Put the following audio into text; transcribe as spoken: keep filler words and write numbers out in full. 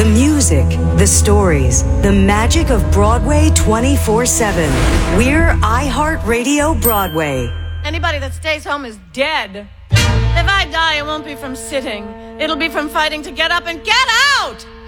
The music, the stories, the magic of Broadway twenty-four seven. We're iHeartRadio Broadway. Anybody that stays home is dead. If I die, it won't be from sitting. It'll be from fighting to get up and get out!